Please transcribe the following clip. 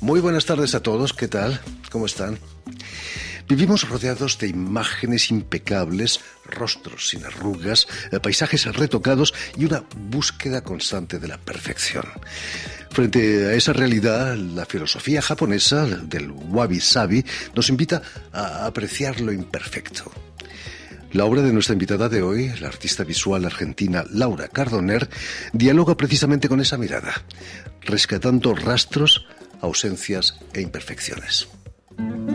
Muy buenas tardes a todos, ¿qué tal? ¿Cómo están? Vivimos rodeados de imágenes impecables, rostros sin arrugas, paisajes retocados y una búsqueda constante de la perfección. Frente a esa realidad, la filosofía japonesa del wabi-sabi nos invita a apreciar lo imperfecto. La obra de nuestra invitada de hoy, la artista visual argentina Laura Cardoner, dialoga precisamente con esa mirada, rescatando rastros, ausencias e imperfecciones.